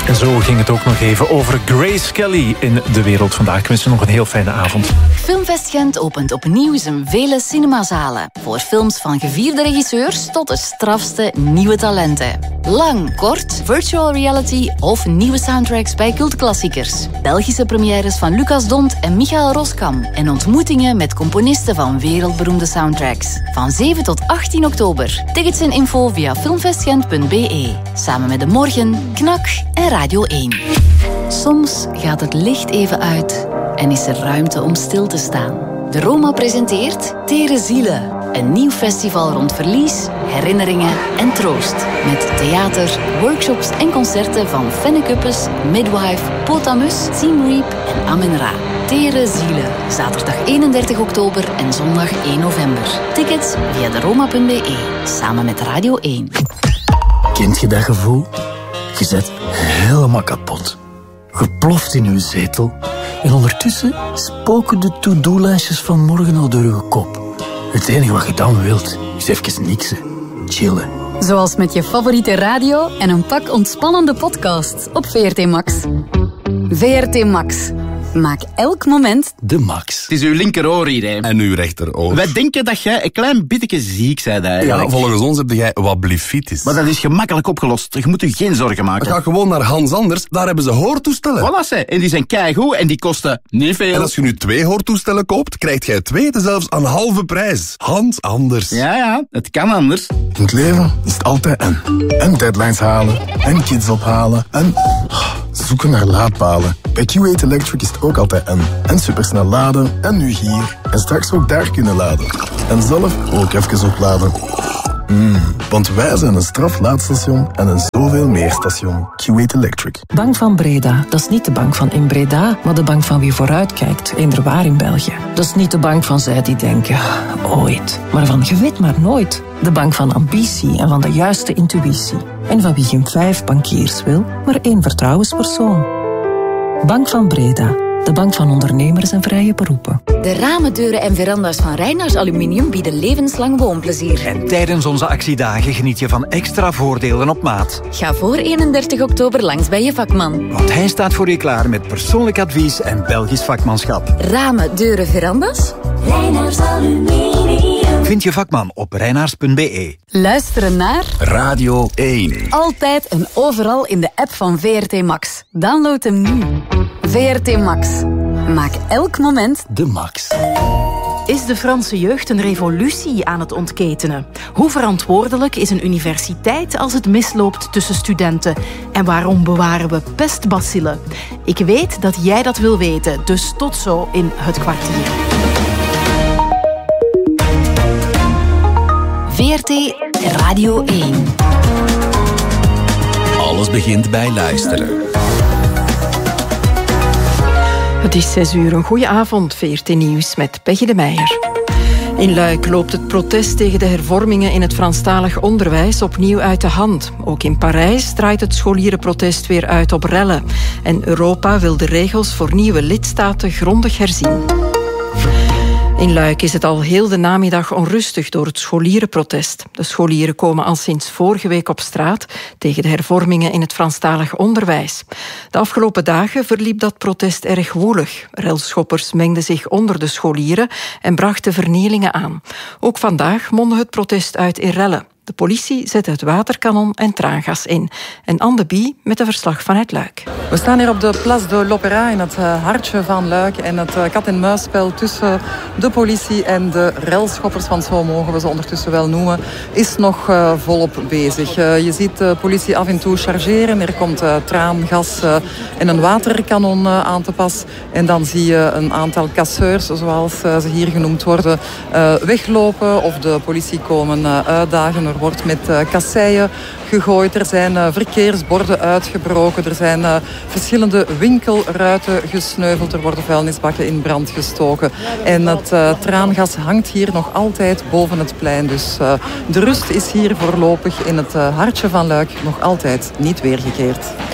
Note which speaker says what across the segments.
Speaker 1: En zo ging het ook nog even over Grace Kelly in De Wereld Vandaag. Ik wens je nog een heel fijne avond.
Speaker 2: Filmfest Gent opent opnieuw zijn vele cinemazalen. Voor films van gevierde regisseurs tot de strafste nieuwe talenten. Lang, kort, virtual reality of nieuwe soundtracks bij cultklassiekers. Belgische premières van Lucas Dont en Michael Roskam. En ontmoetingen met componisten van wereldberoemde soundtracks. Van 7 tot 18 oktober. Tickets en info via filmfestgent.be. Samen met De Morgen, Knak en Radio 1. Soms gaat het licht even uit en is er ruimte om stil te staan. De Roma presenteert Tere Zielen. Een nieuw festival rond verlies, herinneringen en troost. Met theater, workshops en concerten van Fenne Kuppes, Midwife, Potamus, Team Reap en Amen Ra. Tere Zielen. Zaterdag 31 oktober en zondag 1 november. Tickets via deroma.be. Samen met Radio 1.
Speaker 3: Kent je dat gevoel? Je zet helemaal kapot. Geploft in uw zetel. En ondertussen spoken de to-do-lijstjes van morgen al door uw kop. Het enige wat je dan wilt, is even niksen. Chillen.
Speaker 4: Zoals met je favoriete radio en een pak ontspannende podcasts op VRT Max. VRT Max. Maak elk moment
Speaker 3: de max.
Speaker 5: Het is uw linkeroor hier, hè.
Speaker 6: En uw rechteroor.
Speaker 5: Wij denken dat jij een klein beetje ziek bent eigenlijk.
Speaker 6: Ja, volgens ons heb jij wat blefitis.
Speaker 5: Maar dat is gemakkelijk opgelost. Je moet je geen zorgen maken.
Speaker 6: Ga gewoon naar Hans Anders, daar hebben ze hoortoestellen.
Speaker 5: Voilà, ze. En die zijn keigoed en die kosten niet veel.
Speaker 6: En als je nu 2 hoortoestellen koopt, krijg jij 2 zelfs aan halve prijs. Hans Anders.
Speaker 5: Ja, het kan anders.
Speaker 7: In het leven is het altijd en deadlines halen, en kids ophalen, en zoeken naar laadpalen. Bij Q8 Electric is het ook altijd en supersnel laden, en nu hier, en straks ook daar kunnen laden. En zelf ook even opladen. Want wij zijn een straflaadstation en een zoveel meer station. Q8 Electric.
Speaker 8: Bank van Breda, dat is niet de bank van in Breda, maar de bank van wie vooruitkijkt, inderwaar in België. Dat is niet de bank van zij die denken, ooit, maar van je weet maar nooit. De bank van ambitie en van de juiste intuïtie. En van wie geen 5 bankiers wil, maar 1 vertrouwenspersoon. Bank van Breda. De bank van ondernemers en vrije beroepen.
Speaker 2: De ramen, deuren en veranda's van Reinaars Aluminium bieden levenslang woonplezier.
Speaker 1: En tijdens onze actiedagen geniet je van extra voordelen op maat.
Speaker 2: Ga voor 31 oktober langs bij je vakman.
Speaker 1: Want hij staat voor je klaar met persoonlijk advies en Belgisch vakmanschap.
Speaker 2: Ramen, deuren, veranda's?
Speaker 9: Reinaars Aluminium.
Speaker 1: Vind je vakman op reinaars.be.
Speaker 4: Luisteren naar
Speaker 3: Radio 1.
Speaker 4: Altijd en overal in de app van VRT Max. Download hem nu. VRT Max. Maak elk moment
Speaker 3: de max.
Speaker 10: Is de Franse jeugd een revolutie aan het ontketenen? Hoe verantwoordelijk is een universiteit als het misloopt tussen studenten? En waarom bewaren we pestbacillen? Ik weet dat jij dat wil weten, dus tot zo in Het Kwartier.
Speaker 2: VRT Radio 1.
Speaker 3: Alles begint bij luisteren.
Speaker 10: Het is 6 uur. Een goeie avond. VRT Nieuws met Peggy de Meijer. In Luik loopt het protest tegen de hervormingen in het Franstalig onderwijs opnieuw uit de hand. Ook in Parijs draait het scholierenprotest weer uit op rellen. En Europa wil de regels voor nieuwe lidstaten grondig herzien. In Luik is het al heel de namiddag onrustig door het scholierenprotest. De scholieren komen al sinds vorige week op straat tegen de hervormingen in het Franstalig onderwijs. De afgelopen dagen verliep dat protest erg woelig. Relschoppers mengden zich onder de scholieren en brachten vernielingen aan. Ook vandaag mondde het protest uit in rellen. De politie zette het waterkanon en traangas in. En Anne de Bie met een verslag vanuit Luik.
Speaker 11: We staan hier op de Place de l'Opéra in het hartje van Luik. En het kat-en-muisspel tussen de politie en de relschoppers, want zo mogen we ze ondertussen wel noemen, is nog volop bezig. Je ziet de politie af en toe chargeren. Er komt traangas en een waterkanon aan te pas. En dan zie je een aantal casseurs, zoals ze hier genoemd worden, weglopen of de politie komen uitdagen. Er wordt met kasseien gegooid. Er zijn verkeersborden uitgebroken. Er zijn verschillende winkelruiten gesneuveld. Er worden vuilnisbakken in brand gestoken. En het traangas hangt hier nog altijd boven het plein. Dus de rust is hier voorlopig in het hartje van Luik nog altijd niet weergekeerd.
Speaker 10: De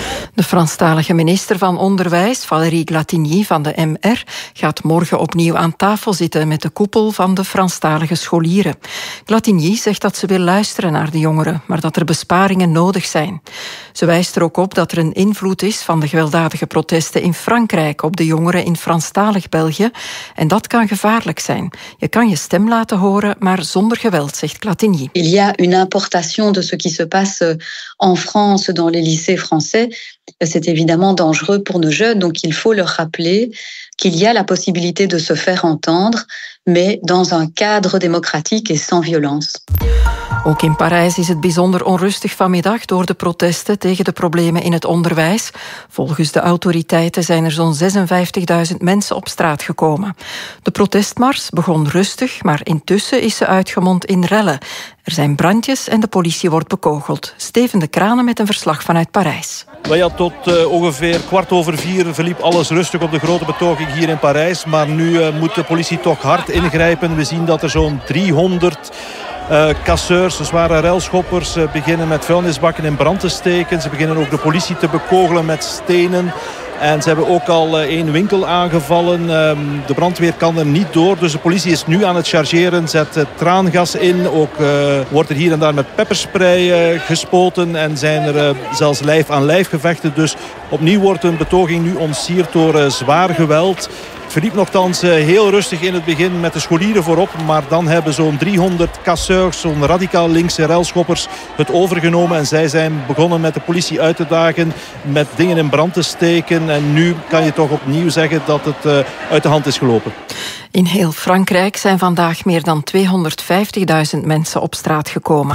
Speaker 10: De Franstalige minister van Onderwijs, Valérie Glatigny van de MR, gaat morgen opnieuw aan tafel zitten met de koepel van de Franstalige scholieren. Glatigny zegt dat ze wil luisteren naar de jongeren, maar dat er besparingen nodig zijn. Ze wijst er ook op dat er een invloed is van de gewelddadige protesten in Frankrijk op de jongeren in Franstalig België. En dat kan gevaarlijk zijn. Je kan je stem laten horen, maar zonder geweld, zegt Glatigny.
Speaker 12: Il y a une importation de ce qui se passe en France dans les lycées français. C'est évidemment dangereux pour nos jeunes, donc il faut leur rappeler qu'il y a la possibilité de se faire entendre, mais dans un cadre démocratique et sans violence.
Speaker 10: Ook in Parijs is het bijzonder onrustig vanmiddag door de protesten tegen de problemen in het onderwijs. Volgens de autoriteiten zijn er zo'n 56.000 mensen op straat gekomen. De protestmars begon rustig, maar intussen is ze uitgemond in rellen. Er zijn brandjes en de politie wordt bekogeld. Steven de Kranen met een verslag vanuit Parijs.
Speaker 13: Tot ongeveer 3:15 verliep alles rustig op de grote betoging hier in Parijs. Maar nu moet de politie toch hard ingrijpen. We zien dat er zo'n 300 casseurs, zware relschoppers, beginnen met vuilnisbakken in brand te steken. Ze beginnen ook de politie te bekogelen met stenen. En ze hebben ook al 1 winkel aangevallen. De brandweer kan er niet door. Dus de politie is nu aan het chargeren. Zet traangas in. Ook wordt er hier en daar met pepperspray gespoten. En zijn er zelfs lijf-aan-lijf gevechten. Dus opnieuw wordt een betoging nu ontsierd door zwaar geweld. Het verliep nogthans heel rustig in het begin met de scholieren voorop. Maar dan hebben zo'n 300 casseurs, zo'n radicaal linkse relschoppers, het overgenomen. En zij zijn begonnen met de politie uit te dagen, met dingen in brand te steken. En nu kan je toch opnieuw zeggen dat het uit de hand is gelopen.
Speaker 10: In heel Frankrijk zijn vandaag meer dan 250.000 mensen op straat gekomen.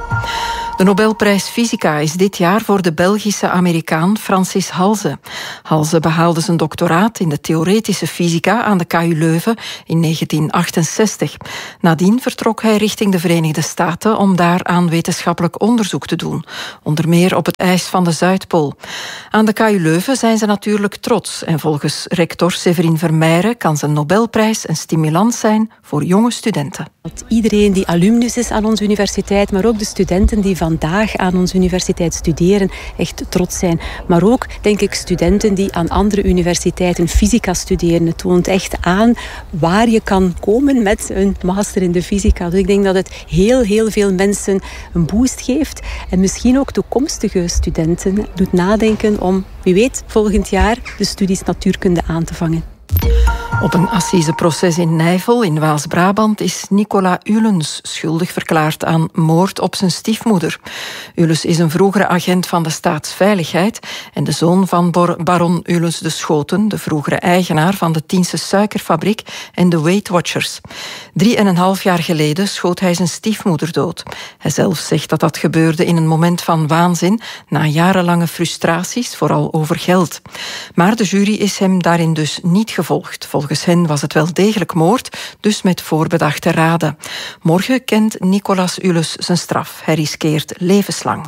Speaker 10: De Nobelprijs Fysica is dit jaar voor de Belgische Amerikaan Francis Halse. Halse behaalde zijn doctoraat in de theoretische fysica aan de KU Leuven in 1968. Nadien vertrok hij richting de Verenigde Staten om daar aan wetenschappelijk onderzoek te doen. Onder meer op het ijs van de Zuidpool. Aan de KU Leuven zijn ze natuurlijk trots. En volgens rector Séverine Vermeijren kan zijn Nobelprijs een stimulans zijn voor jonge studenten.
Speaker 14: Iedereen die alumnus is aan onze universiteit, maar ook de studenten die vandaag aan onze universiteit studeren, echt trots zijn. Maar ook, denk ik, studenten die aan andere universiteiten fysica studeren. Het toont echt aan waar je kan komen met een master in de fysica. Dus ik denk dat het heel veel mensen een boost geeft. En misschien ook toekomstige studenten doet nadenken om, wie weet, volgend jaar de studies natuurkunde aan te vangen.
Speaker 10: Op een assiseproces in Nijvel in Waals-Brabant is Nicolas Ullens schuldig verklaard aan moord op zijn stiefmoeder. Ullens is een vroegere agent van de Staatsveiligheid en de zoon van baron Ullens de Schoten, de vroegere eigenaar van de Tiense suikerfabriek en de Weight Watchers. 3,5 jaar geleden schoot hij zijn stiefmoeder dood. Hij zelf zegt dat dat gebeurde in een moment van waanzin, na jarenlange frustraties, vooral over geld. Maar de jury is hem daarin dus niet gevolgd. Volgens hen was het wel degelijk moord, dus met voorbedachte raden. Morgen kent Nicolas Ullens zijn straf. Hij riskeert levenslang.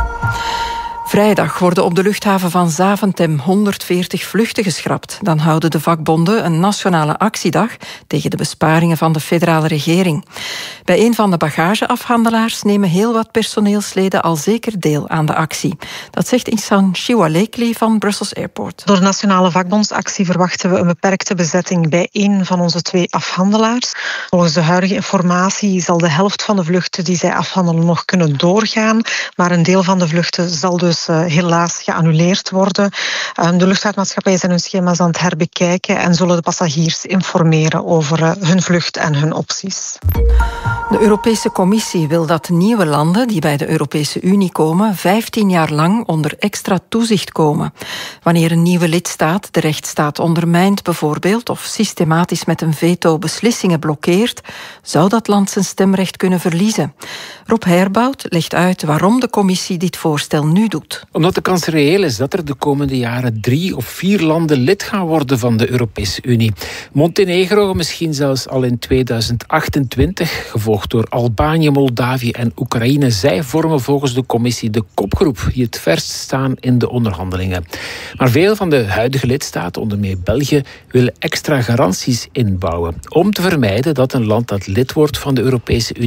Speaker 10: Vrijdag worden op de luchthaven van Zaventem 140 vluchten geschrapt. Dan houden de vakbonden een nationale actiedag tegen de besparingen van de federale regering. Bij een van de bagageafhandelaars nemen heel wat personeelsleden al zeker deel aan de actie. Dat zegt Ihsan Shiwalekli van Brussels Airport.
Speaker 15: Door de nationale vakbondsactie verwachten we een beperkte bezetting bij één van onze 2 afhandelaars. Volgens de huidige informatie zal de helft van de vluchten die zij afhandelen nog kunnen doorgaan, maar een deel van de vluchten zal dus helaas geannuleerd worden. De luchtvaartmaatschappijen zijn hun schema's aan het herbekijken en zullen de passagiers informeren over hun vlucht en hun opties.
Speaker 10: De Europese Commissie wil dat nieuwe landen die bij de Europese Unie komen 15 jaar lang onder extra toezicht komen. Wanneer een nieuwe lidstaat de rechtsstaat ondermijnt bijvoorbeeld of systematisch met een veto beslissingen blokkeert, zou dat land zijn stemrecht kunnen verliezen. Rob Herbout legt uit waarom de Commissie dit voorstel nu doet.
Speaker 16: Omdat de kans reëel is dat er de komende jaren 3 of 4 landen lid gaan worden van de Europese Unie. Montenegro misschien zelfs al in 2028, gevolgd door Albanië, Moldavië en Oekraïne. Zij vormen volgens de Commissie de kopgroep die het verst staan in de onderhandelingen. Maar veel van de huidige lidstaten, onder meer België, willen extra garanties inbouwen om te vermijden dat een land dat lid wordt van de Europese Unie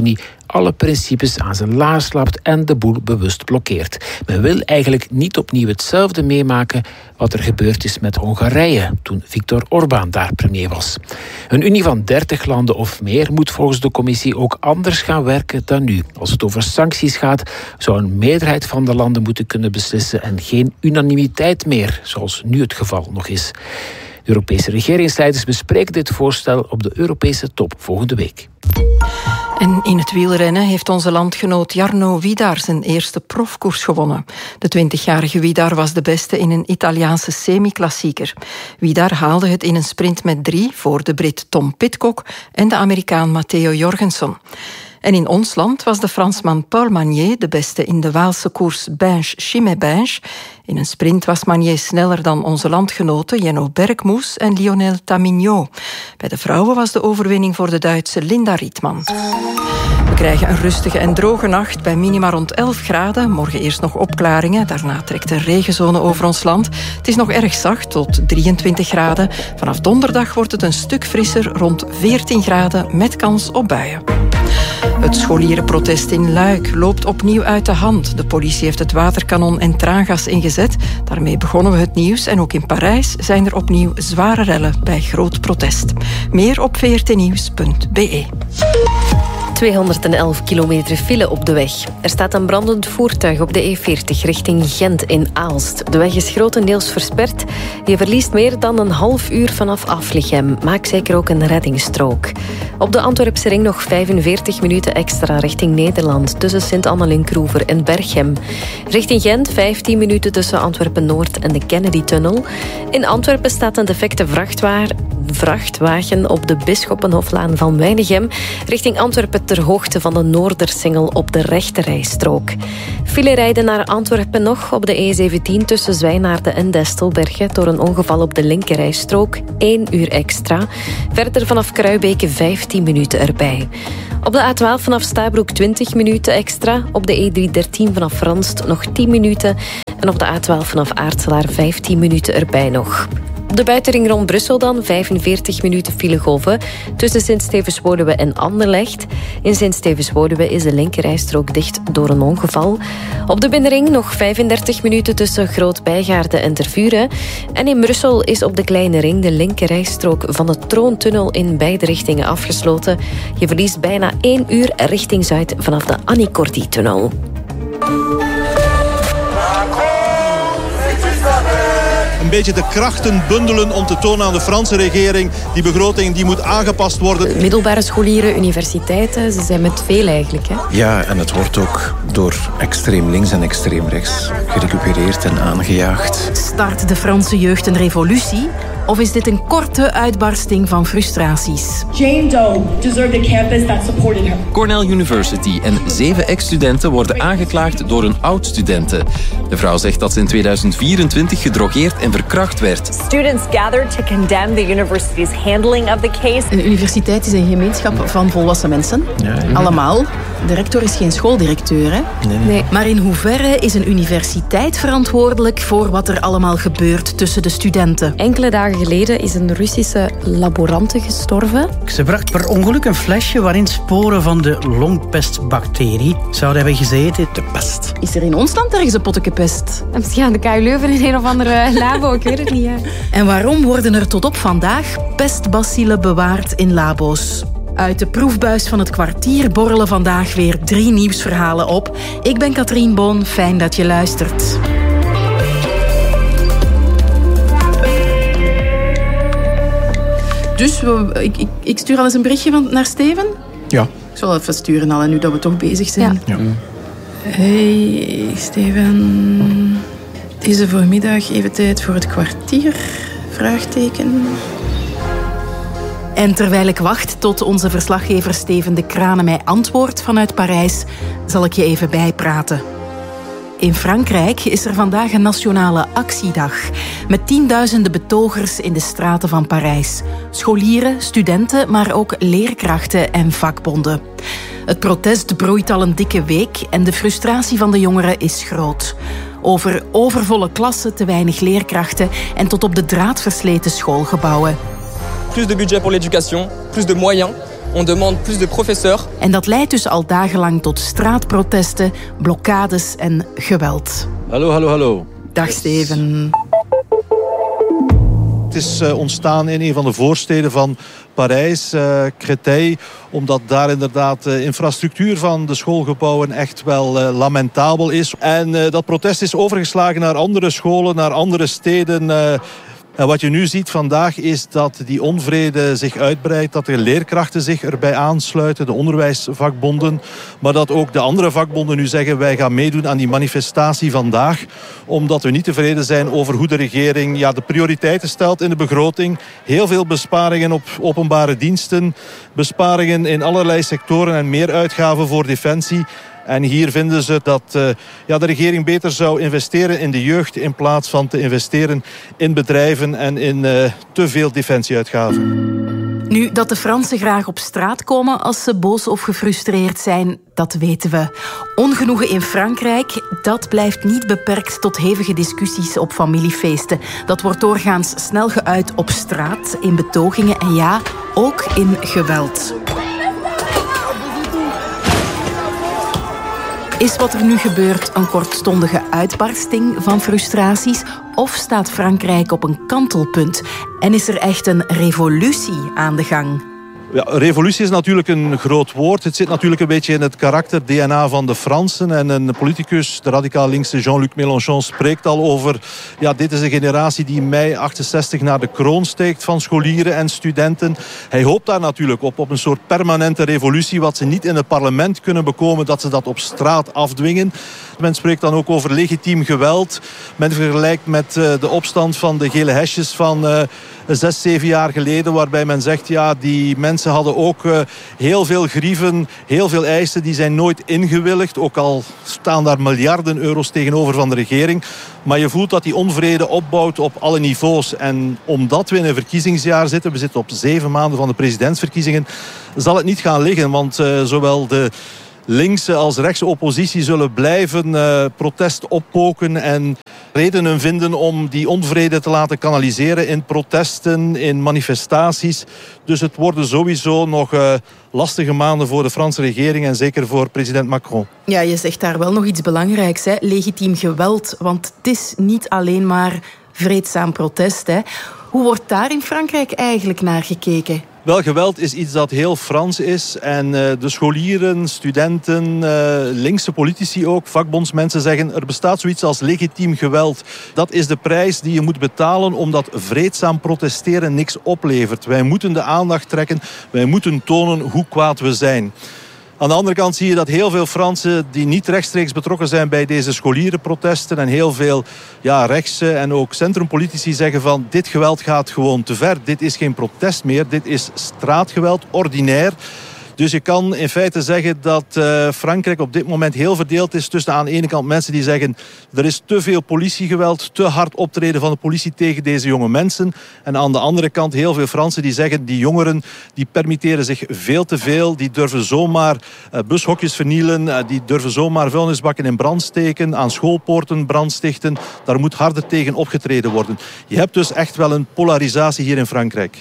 Speaker 16: alle principes aan zijn laars lapt en de boel bewust blokkeert. Men wil eigenlijk niet opnieuw hetzelfde meemaken wat er gebeurd is met Hongarije toen Viktor Orbán daar premier was. Een unie van 30 landen of meer moet volgens de commissie ook anders gaan werken dan nu. Als het over sancties gaat, zou een meerderheid van de landen moeten kunnen beslissen en geen unanimiteit meer, zoals nu het geval nog is. De Europese regeringsleiders bespreken dit voorstel op de Europese top volgende week.
Speaker 10: En in het wielrennen heeft onze landgenoot Jarno Widar zijn eerste profkoers gewonnen. De 20-jarige Widar was de beste in een Italiaanse semi-klassieker. Widar haalde het in een sprint met 3 voor de Brit Tom Pidcock en de Amerikaan Matteo Jorgensen. En in ons land was de Fransman Paul Magnier de beste in de Waalse koers Binche-Chimay-Binche. In een sprint was Magnier sneller dan onze landgenoten Jenno Bergmoes en Lionel Tamigno. Bij de vrouwen was de overwinning voor de Duitse Linda Rietman. We krijgen een rustige en droge nacht bij minima rond 11 graden. Morgen eerst nog opklaringen, daarna trekt een regenzone over ons land. Het is nog erg zacht, tot 23 graden. Vanaf donderdag wordt het een stuk frisser, rond 14 graden, met kans op buien. Het scholierenprotest in Luik loopt opnieuw uit de hand. De politie heeft het waterkanon en traangas ingezet. Daarmee begonnen we het nieuws. En ook in Parijs zijn er opnieuw zware rellen bij groot protest. Meer op vrtnieuws.be.
Speaker 17: 211 kilometer file op de weg. Er staat een brandend voertuig op de E40 richting Gent in Aalst. De weg is grotendeels versperd. Je verliest meer dan een half uur vanaf Aflichem. Maak zeker ook een reddingsstrook. Op de Antwerpse ring nog 45 minuten extra richting Nederland tussen Sint-Annelien-Kroever en Berchem. Richting Gent 15 minuten tussen Antwerpen-Noord en de Kennedy-tunnel. In Antwerpen staat een defecte vrachtwagen op de Bisschoppenhoflaan van Weinigem richting Antwerpen ter hoogte van de Noordersingel op de rechterrijstrook. File rijden naar Antwerpen nog op de E17 tussen Zwijnaarden en Destelbergen door een ongeval op de linkerrijstrook 1 uur extra. Verder vanaf Kruibeke 15 minuten erbij. Op de A12 vanaf Stabroek 20 minuten extra. Op de E313 vanaf Franst nog 10 minuten. En op de A12 vanaf Aartselaar 15 minuten erbij nog. Op de buitenring rond Brussel dan 45 minuten filegolven tussen Sint-Stevens-Woluwe en Anderlecht. In Sint-Stevens-Woluwe is de linkerrijstrook dicht door een ongeval. Op de binnenring nog 35 minuten tussen Groot-Bijgaarden en Tervuren. En in Brussel is op de kleine ring de linkerrijstrook van de Troontunnel in beide richtingen afgesloten. Je verliest bijna 1 uur richting Zuid vanaf de Annie-Cordy-tunnel.
Speaker 13: Een beetje de krachten bundelen om te tonen aan de Franse regering. Die begroting die moet aangepast worden.
Speaker 14: Middelbare scholieren, universiteiten, ze zijn met veel eigenlijk. Hè?
Speaker 18: Ja, en het wordt ook door extreem links en extreem rechts gerecupereerd en aangejaagd.
Speaker 19: Start de Franse jeugd een revolutie? Of is dit een korte uitbarsting van frustraties?
Speaker 20: Jane Doe deserved a campus that supported her.
Speaker 21: Cornell University en 7 ex-studenten worden aangeklaagd door een oud-studente. De vrouw zegt dat ze in 2024 gedrogeerd en verkracht werd.
Speaker 22: Students gathered to condemn the university's handling of the case.
Speaker 19: Een universiteit is een gemeenschap van volwassen mensen. Ja. Allemaal. De rector is geen schooldirecteur, hè? Nee. Maar in hoeverre is een universiteit verantwoordelijk voor wat er allemaal gebeurt tussen de studenten?
Speaker 14: Enkele dagen geleden is een Russische laborante gestorven.
Speaker 23: Ze bracht per ongeluk een flesje waarin sporen van de longpestbacterie zouden hebben gezeten. De pest.
Speaker 19: Is er in ons land ergens een potje pest?
Speaker 14: Misschien aan de KU Leuven in een of andere labo, ik weet het niet. Hè.
Speaker 19: En waarom worden er tot op vandaag pestbacillen bewaard in labo's? Uit de proefbuis van het kwartier borrelen vandaag weer 3 nieuwsverhalen op. Ik ben Katrien Boon, fijn dat je luistert. Dus ik stuur al eens een berichtje naar Steven?
Speaker 18: Ja.
Speaker 19: Ik zal even sturen al, nu dat we toch bezig zijn.
Speaker 18: Ja.
Speaker 19: Hey, Steven. Deze voormiddag even tijd voor het kwartier? Vraagteken. En terwijl ik wacht tot onze verslaggever Steven de Kranen mij antwoordt vanuit Parijs, zal ik je even bijpraten. In Frankrijk is er vandaag een nationale actiedag met tienduizenden betogers in de straten van Parijs. Scholieren, studenten, maar ook leerkrachten en vakbonden. Het protest broeit al een dikke week en de frustratie van de jongeren is groot. Over overvolle klassen, te weinig leerkrachten en tot op de draad versleten schoolgebouwen.
Speaker 24: Plus de budget pour l'éducation, plus de moyens
Speaker 5: On demande plus de professeurs.
Speaker 19: En dat leidt dus al dagenlang tot straatprotesten, blokkades en geweld.
Speaker 13: Hallo.
Speaker 19: Dag Steven.
Speaker 13: Het is ontstaan in een van de voorsteden van Parijs, Créteil, omdat daar inderdaad de infrastructuur van de schoolgebouwen echt wel lamentabel is. En dat protest is overgeslagen naar andere scholen, naar andere steden. En wat je nu ziet vandaag is dat die onvrede zich uitbreidt, dat de leerkrachten zich erbij aansluiten, de onderwijsvakbonden, maar dat ook de andere vakbonden nu zeggen wij gaan meedoen aan die manifestatie vandaag, omdat we niet tevreden zijn over hoe de regering de prioriteiten stelt in de begroting. Heel veel besparingen op openbare diensten, besparingen in allerlei sectoren en meer uitgaven voor defensie. En hier vinden ze dat de regering beter zou investeren in de jeugd in plaats van te investeren in bedrijven en in te veel defensieuitgaven.
Speaker 19: Nu, dat de Fransen graag op straat komen als ze boos of gefrustreerd zijn, dat weten we. Ongenoegen in Frankrijk, dat blijft niet beperkt tot hevige discussies op familiefeesten. Dat wordt doorgaans snel geuit op straat, in betogingen en ja, ook in geweld. Is wat er nu gebeurt een kortstondige uitbarsting van frustraties? Of staat Frankrijk op een kantelpunt? En is er echt een revolutie aan de gang?
Speaker 13: Ja, revolutie is natuurlijk een groot woord. Het zit natuurlijk een beetje in het karakter, DNA van de Fransen. En een politicus, de radicaal linkse Jean-Luc Mélenchon, spreekt al over... dit is een generatie die in mei 68 naar de kroon steekt van scholieren en studenten. Hij hoopt daar natuurlijk op een soort permanente revolutie. Wat ze niet in het parlement kunnen bekomen, dat ze dat op straat afdwingen. Men spreekt dan ook over legitiem geweld. Men vergelijkt met de opstand van de gele hesjes van 6-7 jaar geleden, waarbij men zegt, die mensen hadden ook heel veel grieven, heel veel eisen, die zijn nooit ingewilligd. Ook al staan daar miljarden euro's tegenover van de regering. Maar je voelt dat die onvrede opbouwt op alle niveaus. En omdat we in een verkiezingsjaar zitten, we zitten op 7 maanden van de presidentsverkiezingen, zal het niet gaan liggen. Want zowel de linkse als rechtse oppositie zullen blijven protest oppoken en redenen vinden om die onvrede te laten kanaliseren in protesten, in manifestaties. Dus het worden sowieso nog lastige maanden voor de Franse regering en zeker voor president Macron.
Speaker 19: Ja, je zegt daar wel nog iets belangrijks, hè? Legitiem geweld. Want het is niet alleen maar vreedzaam protest, hè? Hoe wordt daar in Frankrijk eigenlijk naar gekeken?
Speaker 13: Wel, geweld is iets dat heel Frans is. En de scholieren, studenten, linkse politici ook, vakbondsmensen zeggen, er bestaat zoiets als legitiem geweld. Dat is de prijs die je moet betalen omdat vreedzaam protesteren niks oplevert. Wij moeten de aandacht trekken, wij moeten tonen hoe kwaad we zijn. Aan de andere kant zie je dat heel veel Fransen die niet rechtstreeks betrokken zijn bij deze scholierenprotesten en heel veel rechtse en ook centrumpolitici zeggen van dit geweld gaat gewoon te ver. Dit is geen protest meer, dit is straatgeweld, ordinair. Dus je kan in feite zeggen dat Frankrijk op dit moment heel verdeeld is tussen aan de ene kant mensen die zeggen er is te veel politiegeweld, te hard optreden van de politie tegen deze jonge mensen. En aan de andere kant heel veel Fransen die zeggen die jongeren die permitteren zich veel te veel, die durven zomaar bushokjes vernielen, die durven zomaar vuilnisbakken in brand steken, aan schoolpoorten brand stichten. Daar moet harder tegen opgetreden worden. Je hebt dus echt wel een polarisatie hier in Frankrijk.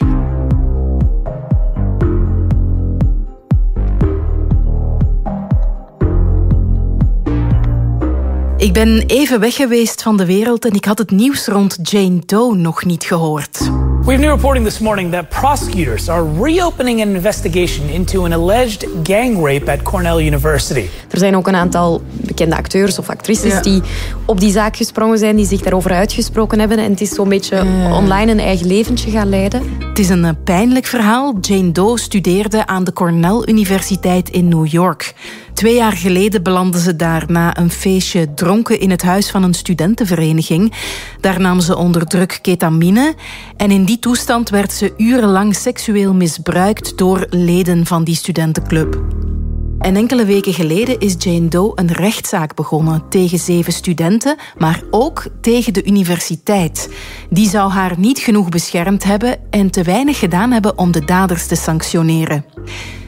Speaker 19: Ik ben even weg geweest van de wereld en ik had het nieuws rond Jane Doe nog niet gehoord.
Speaker 6: We have new reporting this morning that prosecutors are reopening an investigation into an alleged gang rape at Cornell University.
Speaker 17: Er zijn ook een aantal bekende acteurs of actrices die op die zaak gesprongen zijn, die zich daarover uitgesproken hebben. En het is zo'n beetje online een eigen leventje gaan leiden.
Speaker 19: Het is een pijnlijk verhaal. Jane Doe studeerde aan de Cornell Universiteit in New York. 2 jaar geleden belandde ze daar na een feestje dronken in het huis van een studentenvereniging. Daar nam ze onder druk ketamine en in die toestand werd ze urenlang seksueel misbruikt door leden van die studentenclub. En enkele weken geleden is Jane Doe een rechtszaak begonnen tegen 7 studenten, maar ook tegen de universiteit. Die zou haar niet genoeg beschermd hebben en te weinig gedaan hebben om de daders te sanctioneren.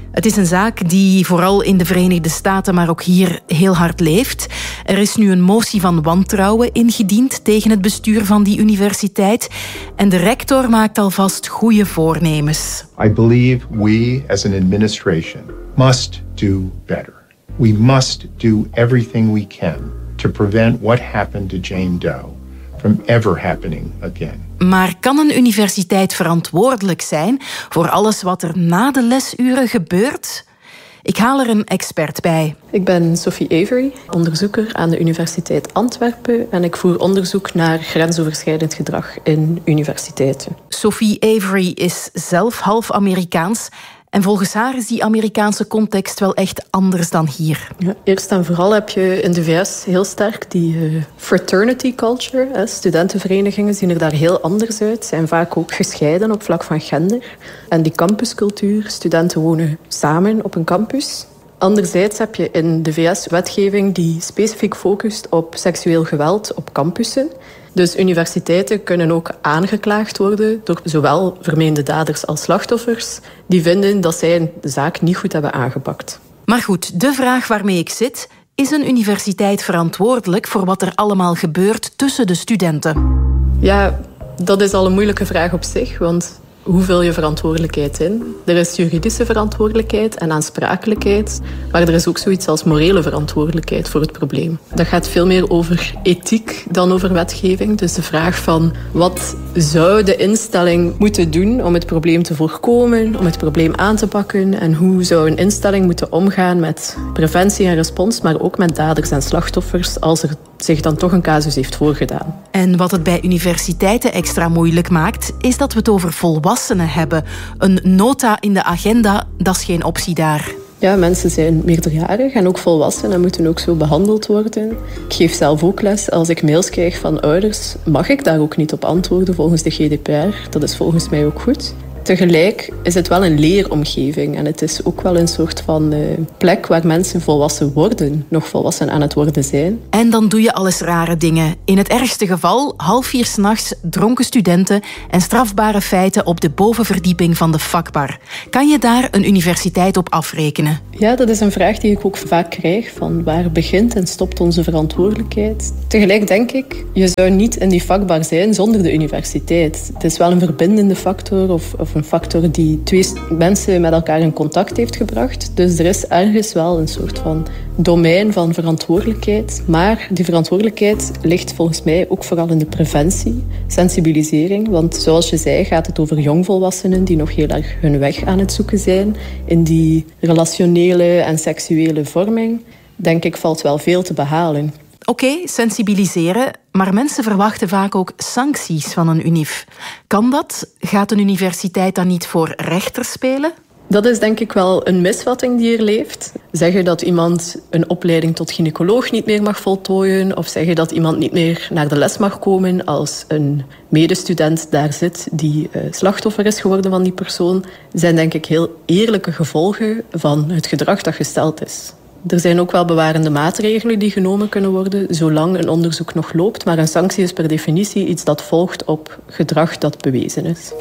Speaker 19: Het is een zaak die vooral in de Verenigde Staten, maar ook hier heel hard leeft. Er is nu een motie van wantrouwen ingediend tegen het bestuur van die universiteit. En de rector maakt alvast goede voornemens.
Speaker 5: I believe we as an administration must do better. We must do everything we can to prevent what happened to Jane Doe from ever happening again.
Speaker 19: Maar kan een universiteit verantwoordelijk zijn voor alles wat er na de lesuren gebeurt? Ik haal er een expert bij.
Speaker 7: Ik ben Sophie Avery, onderzoeker aan de Universiteit Antwerpen en ik voer onderzoek naar grensoverschrijdend gedrag in universiteiten.
Speaker 19: Sophie Avery is zelf half Amerikaans. En volgens haar is die Amerikaanse context wel echt anders dan hier.
Speaker 7: Ja, eerst en vooral heb je in de VS heel sterk die fraternity culture. Studentenverenigingen zien er daar heel anders uit. Zijn vaak ook gescheiden op vlak van gender. En die campuscultuur, studenten wonen samen op een campus. Anderzijds heb je in de VS wetgeving die specifiek focust op seksueel geweld op campussen. Dus universiteiten kunnen ook aangeklaagd worden door zowel vermeende daders als slachtoffers die vinden dat zij de zaak niet goed hebben aangepakt.
Speaker 19: Maar goed, de vraag waarmee ik zit: is een universiteit verantwoordelijk voor wat er allemaal gebeurt tussen de studenten?
Speaker 7: Ja, dat is al een moeilijke vraag op zich, want hoe vul je verantwoordelijkheid in? Er is juridische verantwoordelijkheid en aansprakelijkheid, maar er is ook zoiets als morele verantwoordelijkheid voor het probleem. Dat gaat veel meer over ethiek dan over wetgeving. Dus de vraag van wat zou de instelling moeten doen om het probleem te voorkomen, om het probleem aan te pakken en hoe zou een instelling moeten omgaan met preventie en respons, maar ook met daders en slachtoffers als er zich dan toch een casus heeft voorgedaan.
Speaker 19: En wat het bij universiteiten extra moeilijk maakt, is dat we het over volwassenen hebben. Een nota in de agenda, dat is geen optie daar.
Speaker 7: Ja, mensen zijn meerderjarig en ook volwassen en moeten ook zo behandeld worden. Ik geef zelf ook les. Als ik mails krijg van ouders, mag ik daar ook niet op antwoorden volgens de GDPR. Dat is volgens mij ook goed. Tegelijk is het wel een leeromgeving en het is ook wel een soort van plek waar mensen volwassen worden, nog volwassen aan het worden zijn.
Speaker 19: En dan doe je alles rare dingen. In het ergste geval 3:30 's dronken studenten en strafbare feiten op de bovenverdieping van de vakbar. Kan je daar een universiteit op afrekenen?
Speaker 7: Ja, dat is een vraag die ik ook vaak krijg, van waar begint en stopt onze verantwoordelijkheid? Tegelijk denk ik, je zou niet in die vakbar zijn zonder de universiteit. Het is wel een verbindende factor of een factor die twee mensen met elkaar in contact heeft gebracht. Dus er is ergens wel een soort van domein van verantwoordelijkheid. Maar die verantwoordelijkheid ligt volgens mij ook vooral in de preventie, sensibilisering. Want zoals je zei, gaat het over jongvolwassenen die nog heel erg hun weg aan het zoeken zijn. In die relationele en seksuele vorming, denk ik, valt wel veel te behalen.
Speaker 19: Oké, sensibiliseren, maar mensen verwachten vaak ook sancties van een unief. Kan dat? Gaat een universiteit dan niet voor rechter spelen?
Speaker 7: Dat is denk ik wel een misvatting die er leeft. Zeggen dat iemand een opleiding tot gynaecoloog niet meer mag voltooien, of zeggen dat iemand niet meer naar de les mag komen als een medestudent daar zit die slachtoffer is geworden van die persoon, zijn denk ik heel eerlijke gevolgen van het gedrag dat gesteld is. Er zijn ook wel bewarende maatregelen die genomen kunnen worden zolang een onderzoek nog loopt, maar een sanctie is per definitie iets dat volgt op gedrag dat bewezen is.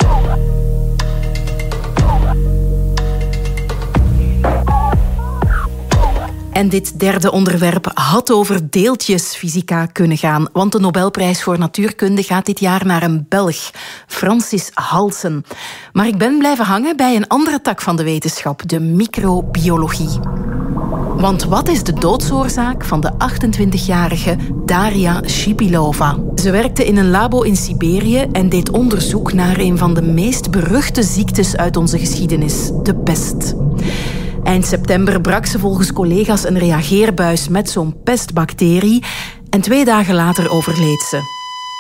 Speaker 19: En dit derde onderwerp had over deeltjesfysica kunnen gaan, want de Nobelprijs voor natuurkunde gaat dit jaar naar een Belg, Francis Halsen. Maar ik ben blijven hangen bij een andere tak van de wetenschap, de microbiologie. Want wat is de doodsoorzaak van de 28-jarige Daria Shipilova? Ze werkte in een labo in Siberië en deed onderzoek naar een van de meest beruchte ziektes uit onze geschiedenis, de pest. Eind september brak ze volgens collega's een reageerbuis met zo'n pestbacterie en 2 dagen later overleed ze.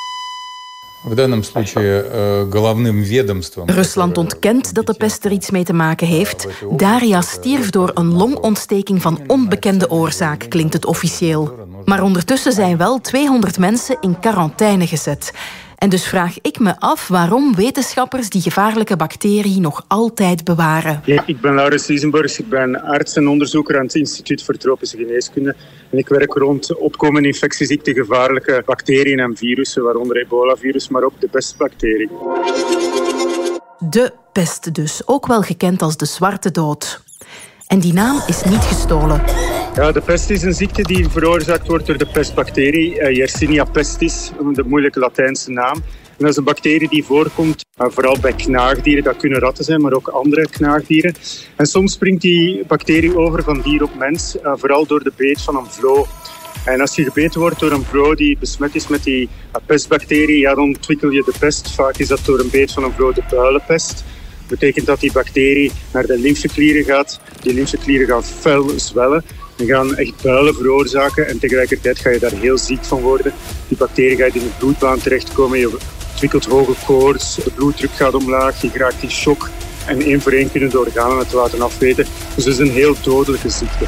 Speaker 19: Rusland ontkent dat de pest er iets mee te maken heeft. Daria stierf door een longontsteking van onbekende oorzaak, klinkt het officieel. Maar ondertussen zijn wel 200 mensen in quarantaine gezet. En dus vraag ik me af waarom wetenschappers die gevaarlijke bacterie nog altijd bewaren.
Speaker 8: Ja, ik ben Laurens Riesenburgs, ik ben arts en onderzoeker aan het Instituut voor Tropische Geneeskunde. En ik werk rond opkomende infectieziekten, gevaarlijke bacteriën en virussen, waaronder ebola-virus, maar ook de pestbacterie.
Speaker 19: De pest dus, ook wel gekend als de zwarte dood. En die naam is niet gestolen.
Speaker 8: Ja, de pest is een ziekte die veroorzaakt wordt door de pestbacterie Yersinia pestis, de moeilijke Latijnse naam. En dat is een bacterie die voorkomt vooral bij knaagdieren. Dat kunnen ratten zijn, maar ook andere knaagdieren. En soms springt die bacterie over van dier op mens, vooral door de beet van een vloo. En als je gebeten wordt door een vloo die besmet is met die pestbacterie, ja, dan ontwikkel je de pest. Vaak is dat door een beet van een vloo de builenpest. Dat betekent dat die bacterie naar de lymfeklieren gaat. Die lymfeklieren gaan fel zwellen. Die gaan echt builen veroorzaken en tegelijkertijd ga je daar heel ziek van worden. Die bacterie gaat in de bloedbaan terechtkomen. Je ontwikkelt hoge koorts, de bloeddruk gaat omlaag, je raakt in shock. En één voor één kunnen de organen het laten afweten. Dus het is een heel dodelijke ziekte.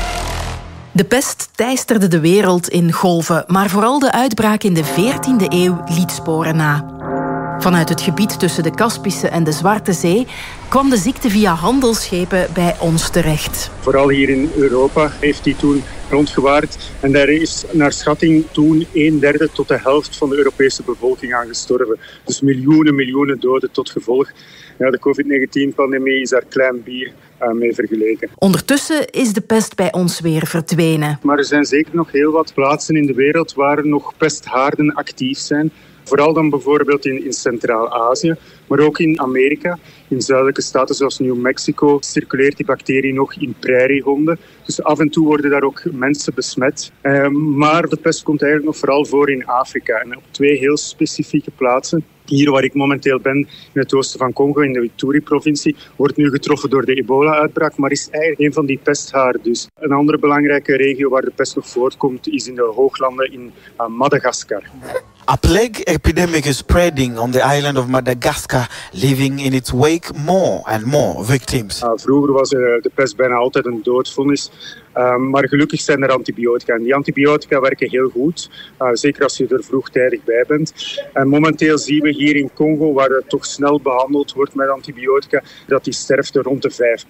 Speaker 19: De pest teisterde de wereld in golven, maar vooral de uitbraak in de 14e eeuw liet sporen na. Vanuit het gebied tussen de Kaspische en de Zwarte Zee kwam de ziekte via handelsschepen bij ons terecht.
Speaker 8: Vooral hier in Europa heeft die toen rondgewaard. En daar is naar schatting toen 1/3 tot de helft van de Europese bevolking aan gestorven. Dus miljoenen doden tot gevolg. Ja, de COVID-19-pandemie is daar klein bier mee vergeleken.
Speaker 19: Ondertussen is de pest bij ons weer verdwenen.
Speaker 8: Maar er zijn zeker nog heel wat plaatsen in de wereld waar nog pesthaarden actief zijn. Vooral dan bijvoorbeeld in Centraal-Azië, maar ook in Amerika. In zuidelijke staten zoals New Mexico circuleert die bacterie nog in prairiehonden. Dus af en toe worden daar ook mensen besmet. Maar de pest komt eigenlijk nog vooral voor in Afrika. En op 2 heel specifieke plaatsen. Hier waar ik momenteel ben, in het oosten van Congo, in de Ituri-provincie, wordt nu getroffen door de ebola-uitbraak, maar is eigenlijk een van die pesthaarden. Dus een andere belangrijke regio waar de pest nog voortkomt, is in de hooglanden in Madagaskar.
Speaker 1: A plague epidemic is spreading on the island of Madagascar, leaving in its wake more and more victims.
Speaker 8: Vroeger was de pest bijna altijd een doodvonnis. Maar gelukkig zijn er antibiotica. En die antibiotica werken heel goed, zeker als je er vroegtijdig bij bent. En momenteel zien we hier in Congo, waar het toch snel behandeld wordt met antibiotica, dat die sterfte rond de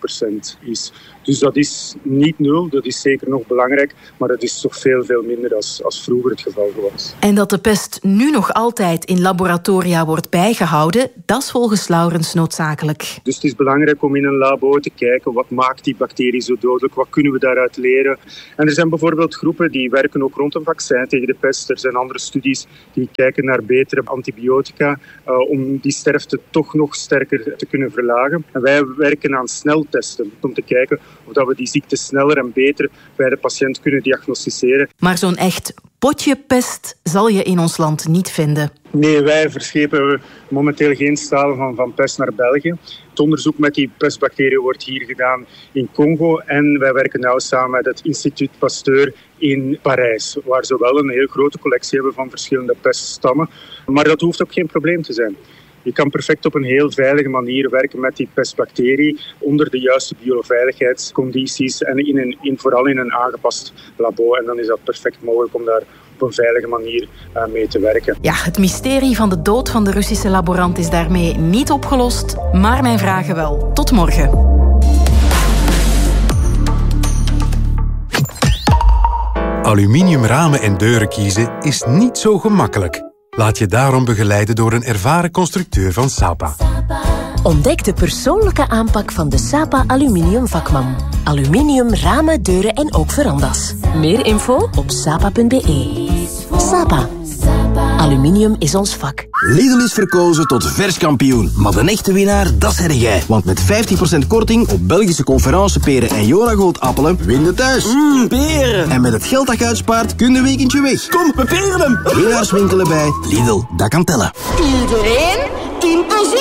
Speaker 8: 5% is. Dus dat is niet 0, dat is zeker nog belangrijk, maar dat is toch veel minder als vroeger het geval was.
Speaker 19: En dat de pest nu nog altijd in laboratoria wordt bijgehouden, dat is volgens Laurens noodzakelijk.
Speaker 8: Dus het is belangrijk om in een labo te kijken, wat maakt die bacterie zo dodelijk, wat kunnen we daaruit leren. En er zijn bijvoorbeeld groepen die werken ook rond een vaccin tegen de pest. Er zijn andere studies die kijken naar betere antibiotica om die sterfte toch nog sterker te kunnen verlagen. En wij werken aan sneltesten om te kijken of dat we die ziekte sneller en beter bij de patiënt kunnen diagnosticeren.
Speaker 19: Maar zo'n echt potje pest zal je in ons land niet vinden.
Speaker 8: Nee, wij verschepen momenteel geen stalen van pest naar België. Het onderzoek met die pestbacteriën wordt hier gedaan in Congo. En wij werken nauw samen met het Instituut Pasteur in Parijs, waar ze wel een heel grote collectie hebben van verschillende peststammen. Maar dat hoeft ook geen probleem te zijn. Je kan perfect op een heel veilige manier werken met die pestbacterie onder de juiste bioveiligheidscondities en vooral in een aangepast labo. En dan is dat perfect mogelijk om daar op een veilige manier mee te werken.
Speaker 19: Ja, het mysterie van de dood van de Russische laborant is daarmee niet opgelost, maar mijn vragen wel. Tot morgen.
Speaker 4: Aluminium ramen en deuren kiezen is niet zo gemakkelijk. Laat je daarom begeleiden door een ervaren constructeur van Sapa.
Speaker 9: Ontdek de persoonlijke aanpak van de Sapa Aluminium vakman. Aluminium, ramen, deuren en ook verandas. Meer info op sapa.be. Sapa. Aluminium is ons vak.
Speaker 24: Lidl is verkozen tot verskampioen. Maar de echte winnaar, dat zeg jij. Want met 15% korting op Belgische conferenceperen en Jonagold appelen, win je thuis.
Speaker 9: Peren.
Speaker 24: En met het geld dat je uitspaart, kun je een weekendje weg.
Speaker 9: Kom, we peren hem.
Speaker 24: Winnaars winkelen bij Lidl, dat kan tellen.
Speaker 9: Iedereen 10%.